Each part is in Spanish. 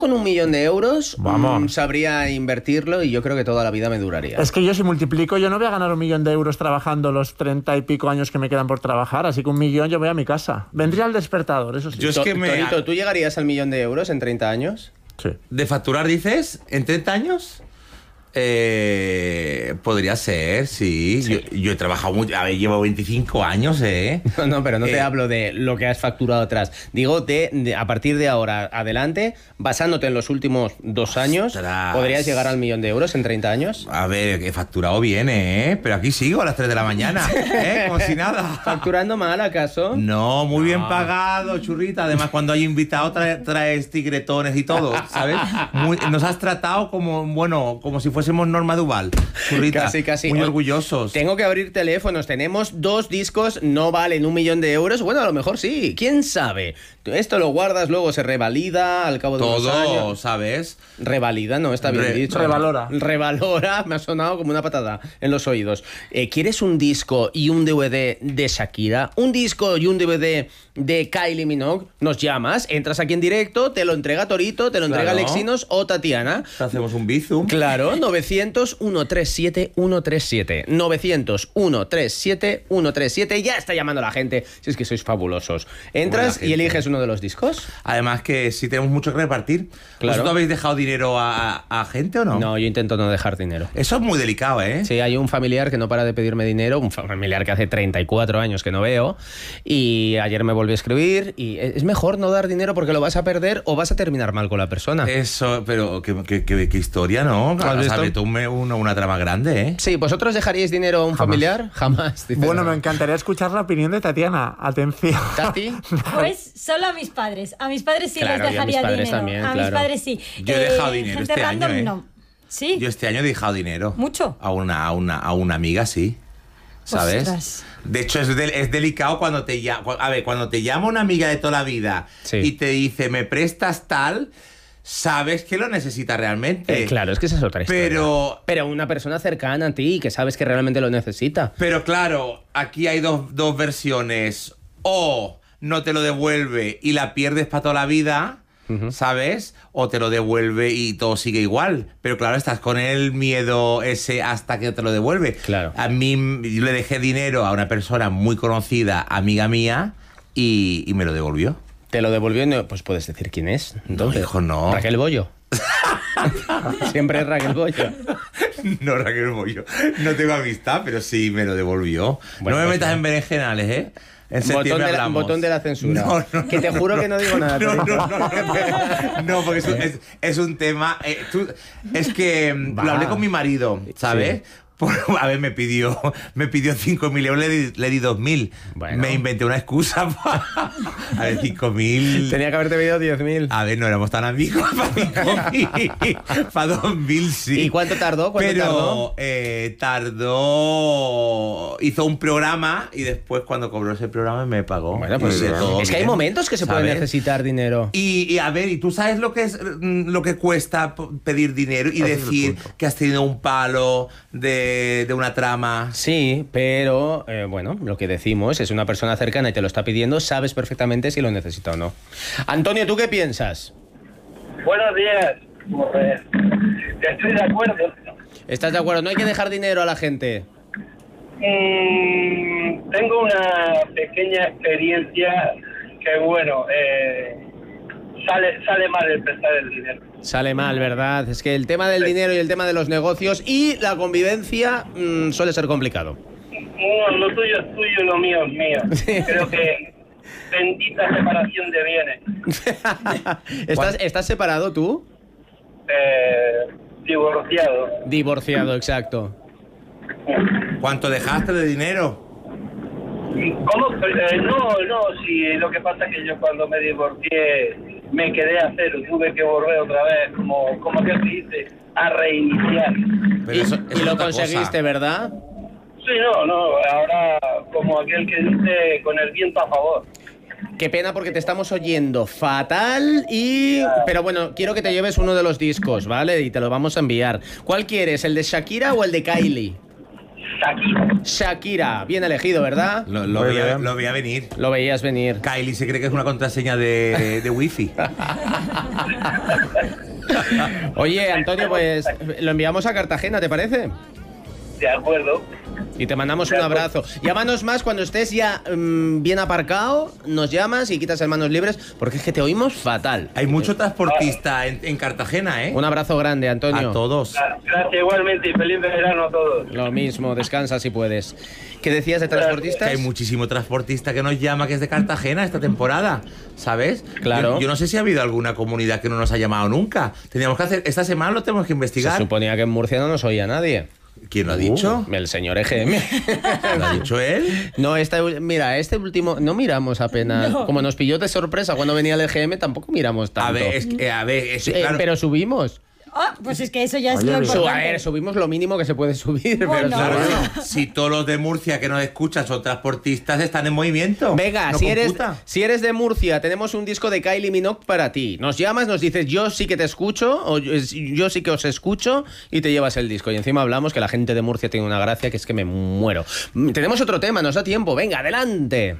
Con 1.000.000 de euros Vamos. sabría invertirlo y yo creo que toda la vida me duraría. Es que yo si multiplico, yo no voy a ganar 1.000.000 de euros trabajando los 30 y pico años que me quedan por trabajar, así que 1.000.000 yo voy a mi casa. Vendría al despertador, eso sí. Yo es que Tonito, ¿tú llegarías al 1.000.000 de euros en 30 años? Sí. ¿De facturar dices? ¿En 30 años? Podría ser, sí. Yo he trabajado mucho. A ver, llevo 25 años, ¿eh? No, pero no te hablo de lo que has facturado atrás. Digo, a partir de ahora adelante, basándote en los últimos 2 años, Ostras. ¿podrías llegar al 1.000.000 de euros en 30 años? A ver, he facturado bien, ¿eh? Pero aquí sigo a las 3 de la mañana, ¿eh? Como si nada. ¿Facturando mal, acaso? No, muy bien pagado, churrita. Además, cuando hay invitado, traes tigretones y todo, ¿sabes? Nos has tratado como, bueno, como si fuésemos Norma Duval, churrita. Casi. Muy orgullosos. Tengo que abrir teléfonos. Tenemos 2 discos, no valen 1.000.000 de euros. Bueno, a lo mejor sí. ¿Quién sabe? Esto lo guardas, luego se revalida al cabo de unos años. Todo, ¿sabes? Revalida, no, está bien dicho. Revalora. Revalora, me ha sonado como una patada en los oídos. ¿Quieres un disco y un DVD de Shakira? ¿Un disco y un DVD de Kylie Minogue? Nos llamas, entras aquí en directo, te lo entrega Torito, te lo entrega Claro. Alexinos o Tatiana. Te hacemos un bizum. Claro, 900-137-137. 900-137-137. Ya está llamando la gente. Si es que sois fabulosos. Entras Buena y gente. eliges uno de los discos. Además que sí tenemos mucho que repartir. Claro. ¿Vosotros habéis dejado dinero a gente o no? No, yo intento no dejar dinero. Eso es muy delicado, ¿eh? Sí, hay un familiar que no para de pedirme dinero, un familiar que hace 34 años que no veo, y ayer me volvió a escribir, y es mejor no dar dinero porque lo vas a perder o vas a terminar mal con la persona. Eso, pero qué historia, ¿no? ¿Has visto? Sabe tú una trama grande, ¿eh? Sí, ¿vosotros dejaríais dinero a un familiar? Jamás. dice Bueno, no. me encantaría escuchar la opinión de Tatiana. Atención. ¿Tati? Pues solo a mis padres. A mis padres sí Claro, les y a mis dejaría padres dinero. también, a claro. mis padres sí. Yo he dejado dinero gente este random, año, ¿eh? no. ¿Sí? Yo este año he dejado dinero. ¿Mucho? A una amiga, sí. ¿Sabes? Ostras. De hecho, es delicado cuando te llama. A ver, cuando te llama una amiga de toda la vida Sí. y te dice, ¿me prestas tal? Sabes que lo necesitas realmente. Claro, es que esa es otra historia. Pero una persona cercana a ti, que sabes que realmente lo necesita. Pero claro, aquí hay dos versiones. O no te lo devuelve y la pierdes para toda la vida, ¿sabes? O te lo devuelve y todo sigue igual. Pero claro, estás con el miedo ese hasta que te lo devuelve. Claro. A mí yo le dejé dinero a una persona muy conocida, amiga mía, y me lo devolvió. Te lo devolvió, no, pues puedes decir quién es. Entonces, hijo, no. Raquel Bollo. Siempre es Raquel Bollo. No, Raquel Bollo. No tengo amistad, pero sí me lo devolvió. Bueno, no me pues metas no. en berenjenales, ¿eh? En septiembre hablamos. Botón de la censura. No, que te juro que no digo nada. No, Torito. no, porque es un tema. Es que Va. lo hablé con mi marido, ¿sabes? Sí. A ver, me pidió 5.000 euros, le di 2.000. Bueno. Me inventé una excusa a ver, 5.000. Tenía que haberte pedido 10.000. A ver, no éramos tan amigos para 5.000. Para 2.000, sí. ¿Y cuánto tardó? Pero tardó. Hizo un programa y después, cuando cobró ese programa, me pagó. Bueno, pues Y de todo es que hay bien, momentos que se puede ¿sabes? necesitar dinero. Y a ver, ¿y tú sabes lo que es lo que cuesta pedir dinero y Ese es el decir punto. que has tenido un palo de una trama? Sí, pero bueno, lo que decimos es una persona cercana y te lo está pidiendo, sabes perfectamente si lo necesita o no. Antonio, ¿tú qué piensas? Buenos días. Pues, estoy de acuerdo. ¿Estás de acuerdo? No hay que dejar dinero a la gente. Tengo una pequeña experiencia que, bueno, sale mal el prestar el dinero. Sale mal, ¿verdad? Es que el tema del dinero y el tema de los negocios y la convivencia suele ser complicado. No, lo tuyo es tuyo, lo mío es mío. Creo que bendita separación de bienes. ¿Estás separado tú? Divorciado. Divorciado, exacto. ¿Cuánto dejaste de dinero? ¿Cómo? Sí, lo que pasa es que yo cuando me divorcié me quedé a cero, tuve que volver otra vez, como que se dice, a reiniciar. Pero Y eso es lo otra conseguiste, cosa. ¿verdad? Sí, no, ahora como aquel que dice con el viento a favor. Qué pena porque te estamos oyendo fatal Pero bueno, quiero que te lleves uno de los discos, ¿vale? Y te lo vamos a enviar. ¿Cuál quieres, el de Shakira o el de Kylie? Shakira, bien elegido, ¿verdad? Lo veía venir. Lo veías venir. Kylie se cree que es una contraseña de wifi. Oye, Antonio, pues lo enviamos a Cartagena, ¿te parece? De acuerdo. Y te mandamos un abrazo. Llámanos más cuando estés ya bien aparcado, nos llamas y quitas el manos libres, porque es que te oímos fatal. Hay mucho transportista en Cartagena, ¿eh? Un abrazo grande, Antonio. A todos. Gracias igualmente y feliz verano a todos. Lo mismo, descansa si puedes. ¿Qué decías de Que transportistas? hay muchísimo transportista que nos llama que es de Cartagena esta temporada, ¿sabes? Claro. Yo no sé si ha habido alguna comunidad que no nos ha llamado nunca. Teníamos que hacer, esta semana lo tenemos que Se investigar. suponía que en Murcia no nos oía nadie. ¿Quién lo ha dicho? El señor EGM. ¿Lo ha dicho él? No, mira, este último no miramos apenas. No. Como nos pilló de sorpresa cuando venía el EGM, tampoco miramos tanto. A ver, claro. Pero subimos. Ah, pues es que eso ya es Oye, lo bien. importante. Subimos lo mínimo que se puede subir. Bueno. Pero Claro, subimos. si todos los de Murcia que nos escuchan son transportistas, están en movimiento. Venga, No si computa. eres de Murcia, tenemos un disco de Kylie Minogue para ti. Nos llamas, nos dices, yo sí que te escucho, o yo sí que os escucho, y te llevas el disco. Y encima hablamos que la gente de Murcia tiene una gracia que es que me muero. Tenemos otro tema, nos da tiempo. Venga, adelante.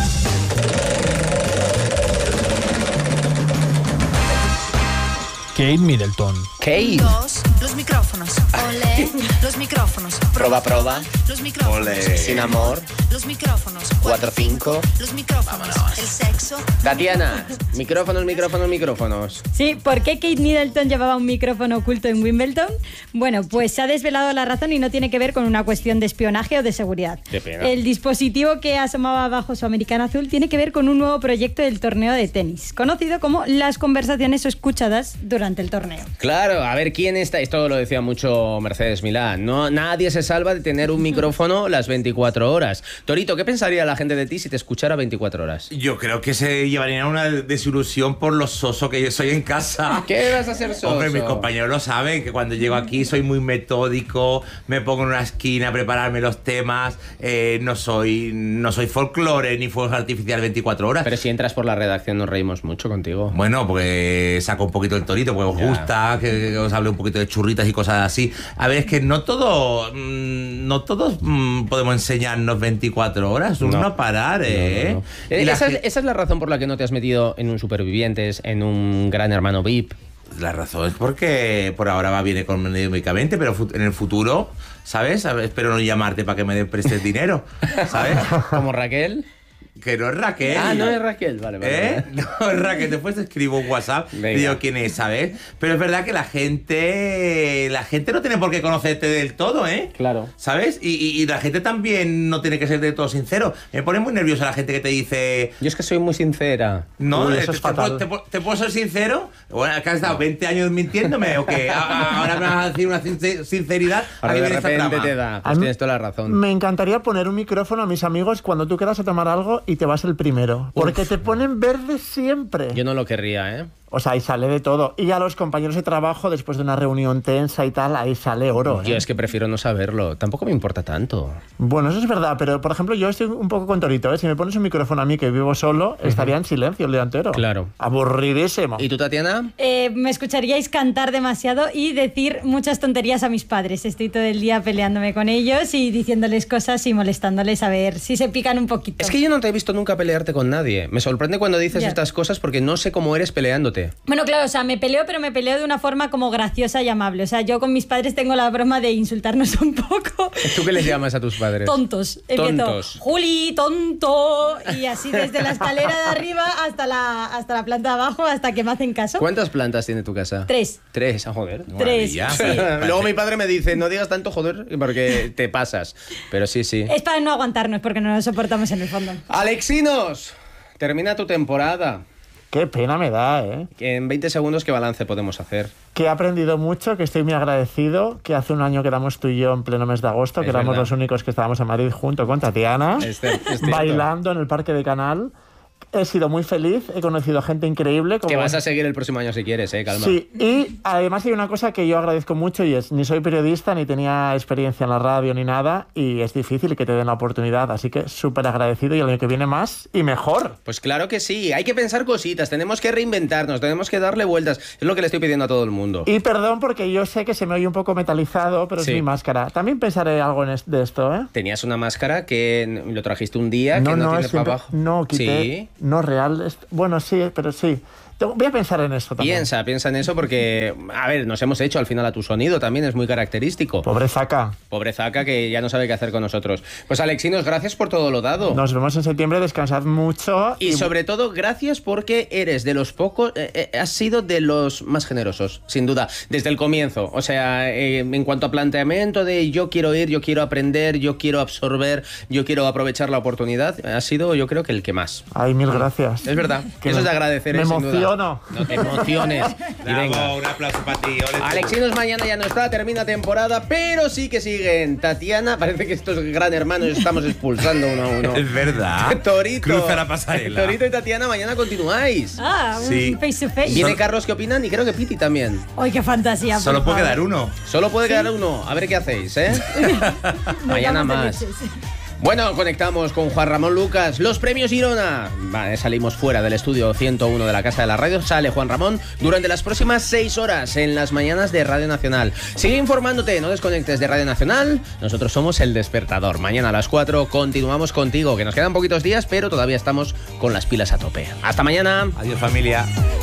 Kate Middleton. Kate. Dos, los micrófonos. Ole, los micrófonos. Proba. Los micrófonos. Ole. Sin amor. Los micrófonos. 4, 5. Los micrófonos. El sexo. Tatiana, micrófonos. Sí, ¿por qué Kate Middleton llevaba un micrófono oculto en Wimbledon? Bueno, pues se ha desvelado la razón y no tiene que ver con una cuestión de espionaje o de seguridad. Qué pena. El dispositivo que asomaba bajo su americana azul tiene que ver con un nuevo proyecto del torneo de tenis, conocido como las conversaciones escuchadas durante el torneo. Claro, a ver quién está. Esto lo decía mucho Mercedes Milán. No, nadie se salva de tener un micrófono las 24 horas. Torito, ¿qué pensaría la gente de ti si te escuchara 24 horas? Yo creo que se llevarían una desilusión por lo soso que yo soy en casa. ¿Qué vas a hacer soso? Hombre, mis compañeros lo saben, que cuando llego aquí soy muy metódico, me pongo en una esquina a prepararme los temas, no soy folclore ni fuegos artificiales 24 horas. Pero si entras por la redacción nos reímos mucho contigo. Bueno, porque saco un poquito el torito, porque os Ya. gusta que os hable un poquito de churritas y cosas así. A ver, es que no todos podemos enseñarnos 24 horas, uno no parar, ¿eh? No. Y la Esa gen- es la razón por la que no te has metido en un Supervivientes, en un Gran Hermano VIP. La razón es porque por ahora va bien económicamente, pero en el futuro, ¿sabes? Espero no llamarte para que me prestes dinero, ¿sabes? Como Raquel. Que no es Raquel. Ah, no es Raquel, vale. ¿Eh? No es Raquel, después te escribo un WhatsApp y Venga. digo quién es, ¿sabes? Pero es verdad que la gente no tiene por qué conocerte del todo, ¿eh? Claro. ¿Sabes? Y la gente también no tiene que ser del todo sincero. Me pone muy nerviosa la gente que te dice... Yo es que soy muy sincera. No, Uy, eso es fatal. ¿Te puedo ser sincero? Bueno, ¿que has estado 20 años mintiéndome o qué? Ahora me vas a decir una sinceridad. Ahora ¿A qué de viene esta repente trama? te da. A Pues mí tienes toda la razón. Me encantaría poner un micrófono a mis amigos cuando tú quedas a tomar algo y te vas el primero. Porque te ponen verde siempre. Yo no lo querría, ¿eh? O sea, ahí sale de todo. Y a los compañeros de trabajo, después de una reunión tensa y tal, ahí sale oro. Yo ¿eh? es que prefiero no saberlo. Tampoco me importa tanto. Bueno, eso es verdad, pero por ejemplo, yo estoy un poco con Torito, ¿eh? Si me pones un micrófono a mí que vivo solo, estaría en silencio el día entero. Claro. Aburridísimo. ¿Y tú, Tatiana? Me escucharíais cantar demasiado y decir muchas tonterías a mis padres. Estoy todo el día peleándome con ellos y diciéndoles cosas y molestándoles a ver si se pican un poquito. Es que yo no te he visto nunca pelearte con nadie. Me sorprende cuando dices Ya. estas cosas porque no sé cómo eres peleándote. Bueno, claro, o sea, me peleo, pero me peleo de una forma como graciosa y amable. O sea, yo con mis padres tengo la broma de insultarnos un poco. ¿Tú qué les llamas a tus padres? Tontos. Empiezo, Tontos. Juli, tonto. Y así desde la escalera de arriba hasta la planta de abajo hasta que me hacen caso. ¿Cuántas plantas tiene tu casa? 3. 3, ah, joder. Tres, Maravilla. sí. Luego mi padre me dice, no digas tanto joder porque te pasas. Pero sí, sí. Es para no aguantarnos porque no nos soportamos en el fondo. Alexinos, termina tu temporada. Qué pena me da, ¿eh? En 20 segundos, ¿qué balance podemos hacer? Que he aprendido mucho, que estoy muy agradecido, que hace un año quedamos tú y yo en pleno mes de agosto, Es que éramos verdad. los únicos que estábamos en Madrid junto con Tatiana, Es cierto. bailando en el Parque de Canal. he sido muy feliz, he conocido gente increíble. Que vas a seguir el próximo año si quieres, calma. Sí, y además hay una cosa que yo agradezco mucho y es, ni soy periodista, ni tenía experiencia en la radio, ni nada, y es difícil que te den la oportunidad, así que súper agradecido y el año que viene más y mejor. Pues claro que sí, hay que pensar cositas, tenemos que reinventarnos, tenemos que darle vueltas, es lo que le estoy pidiendo a todo el mundo. Y perdón porque yo sé que se me oye un poco metalizado, pero Sí. es mi máscara. También pensaré algo de esto, ¿eh? Tenías una máscara que lo trajiste un día, que no tiene siempre- para abajo. No, quité. Sí. No, real. Bueno, sí, pero sí. Voy a pensar en eso también. Piensa en eso porque, a ver, nos hemos hecho al final a tu sonido, también es muy característico. Pobre Zaca. Pobre Zaca que ya no sabe qué hacer con nosotros. Pues Alexinos, gracias por todo lo dado. Nos vemos en septiembre, descansad mucho. Y sobre todo, gracias porque eres de los pocos, has sido de los más generosos, sin duda, desde el comienzo. O sea, en cuanto a planteamiento de yo quiero ir, yo quiero aprender, yo quiero absorber, yo quiero aprovechar la oportunidad, has sido yo creo que el que más. Ay, mil gracias. Es verdad, Que eso es de me- agradecer. me sin duda. emociono. No te emociones. Y Bravo, venga. un aplauso para ti. ole tú. Alexinos mañana ya no está, termina temporada, pero sí que siguen. Tatiana, parece que estos gran hermanos estamos expulsando uno a uno. Es verdad. Torito. Cruza la pasarela. Torito y Tatiana, mañana continuáis. Ah, un Sí. face to face. Viene Carlos, ¿qué opinan? Y creo que Piti también. ¡Ay, qué fantasía! por Solo puede favor. quedar uno. Solo puede quedar uno. A ver qué hacéis, ¿eh? Nos Mañana damos de más. leches. Bueno, conectamos con Juan Ramón Lucas. Los premios Girona. Vale, salimos fuera del estudio 101 de la Casa de la Radio. Sale Juan Ramón durante las próximas 6 horas en las mañanas de Radio Nacional. Sigue informándote, no desconectes de Radio Nacional. Nosotros somos El Despertador. Mañana a las 4 continuamos contigo, que nos quedan poquitos días, pero todavía estamos con las pilas a tope. Hasta mañana. Adiós, familia.